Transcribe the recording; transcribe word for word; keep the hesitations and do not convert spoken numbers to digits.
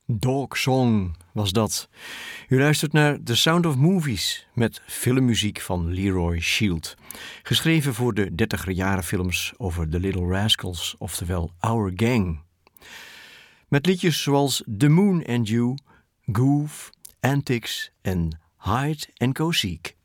Dog Song was dat. U luistert naar The Sound of Movies met filmmuziek van Leroy Shield. Geschreven voor de dertiger jaren films over The Little Rascals, oftewel Our Gang. Met liedjes zoals The Moon and You, Goof, Antics en Hide and Go Seek.